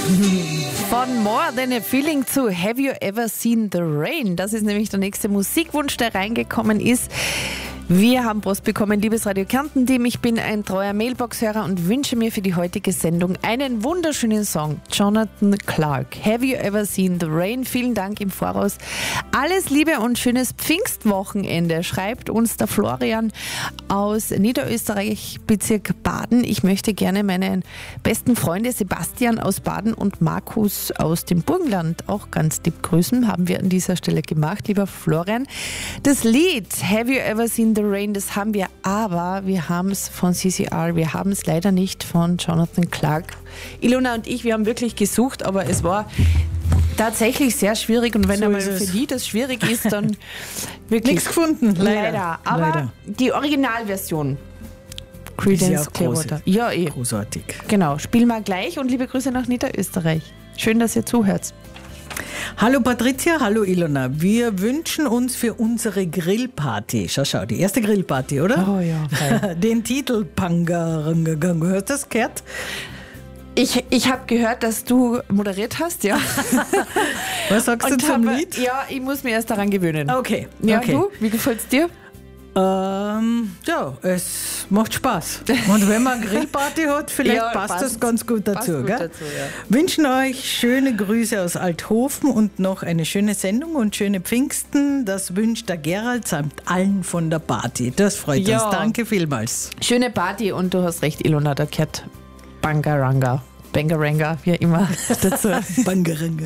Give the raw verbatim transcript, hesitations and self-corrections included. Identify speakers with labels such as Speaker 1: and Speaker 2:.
Speaker 1: Von More Than a Feeling zu Have You Ever Seen the Rain? Das ist nämlich der nächste Musikwunsch, der reingekommen ist. Wir haben Post bekommen, liebes Radio Kärnten-Team. Ich bin ein treuer Mailbox-Hörer und wünsche mir für die heutige Sendung einen wunderschönen Song. Jonathan Clark, Have You Ever Seen the Rain? Vielen Dank im Voraus. Alles Liebe und schönes Pfingstwochenende, schreibt uns der Florian aus Niederösterreich, Bezirk Baden. Ich möchte gerne meinen besten Freunde Sebastian aus Baden und Markus aus dem Burgenland auch ganz lieb grüßen. Haben wir an dieser Stelle gemacht, lieber Florian. Das Lied Have You Ever Seen the Rain, das haben wir, aber wir haben es von C C R, wir haben es leider nicht von Jonathan Clark. Ilona und ich, wir haben wirklich gesucht, aber es war tatsächlich sehr schwierig und wenn
Speaker 2: So
Speaker 1: einmal
Speaker 2: ist es.
Speaker 1: für die das schwierig ist, dann wirklich
Speaker 2: Nichts gefunden, leider.
Speaker 1: leider. Aber
Speaker 2: Leider.
Speaker 1: die Originalversion
Speaker 2: Ist
Speaker 1: Creedence
Speaker 2: ja
Speaker 1: Clearwater.
Speaker 2: groß-
Speaker 1: Ja, eh.
Speaker 2: Großartig.
Speaker 1: Genau. Spielen wir gleich und liebe Grüße nach Niederösterreich. Schön, dass ihr zuhört.
Speaker 2: Hallo Patricia, hallo Ilona. Wir wünschen uns für unsere Grillparty, schau, schau, die erste Grillparty, oder?
Speaker 1: Oh ja, fein.
Speaker 2: Den Titel Pangarangagang. Hast du das gehört?
Speaker 1: Ich, ich habe gehört, dass du moderiert hast, ja.
Speaker 2: Was sagst du
Speaker 1: Und
Speaker 2: zum
Speaker 1: hab-
Speaker 2: Lied?
Speaker 1: Ja, ich muss mich erst daran gewöhnen.
Speaker 2: Okay,
Speaker 1: Ja,
Speaker 2: okay.
Speaker 1: du? Wie gefällt's dir?
Speaker 2: Ähm, ja, es macht Spaß. Und wenn man eine Grillparty hat, vielleicht
Speaker 1: Ja,
Speaker 2: passt
Speaker 1: passt.
Speaker 2: das ganz gut dazu.
Speaker 1: Passt gut
Speaker 2: gell?
Speaker 1: dazu, ja.
Speaker 2: Wünschen euch schöne Grüße aus Althofen und noch eine schöne Sendung und schöne Pfingsten. Das wünscht der Gerald samt allen von der Party. Das freut
Speaker 1: Ja.
Speaker 2: uns. Danke vielmals.
Speaker 1: Schöne Party und du hast recht, Ilona, da gehört Bangaranga, Bangaranga, wie immer dazu.
Speaker 2: Bangerang.